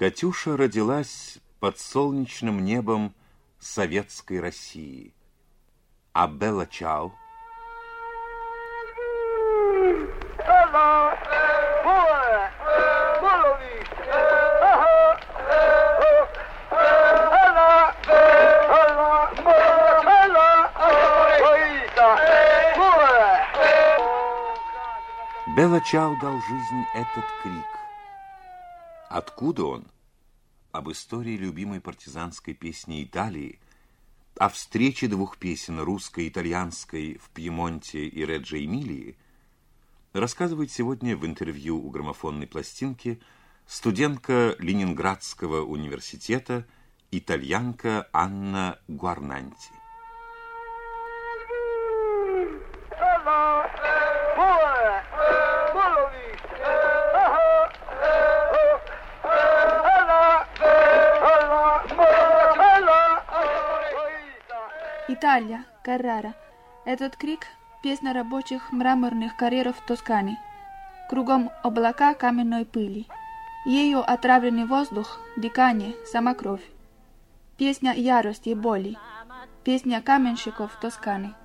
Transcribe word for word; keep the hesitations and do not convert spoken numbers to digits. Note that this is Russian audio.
Катюша родилась под солнечным небом советской России. А Белла Чао? Белла Чао дал жизнь этот крик. Откуда он? Об истории любимой партизанской песни Италии, о встрече двух песен, русской и итальянской, в Пьемонте и Реджо-Эмилии, рассказывает сегодня в интервью у граммофонной пластинки студентка Ленинградского университета, итальянка Анна Гуарнанти. Италия, Каррара. Этот крик – песня рабочих мраморных карьеров в Тоскане. Кругом облака каменной пыли. Ее отравленный воздух, дыхание, сама кровь. Песня ярости и боли. Песня каменщиков Тосканы.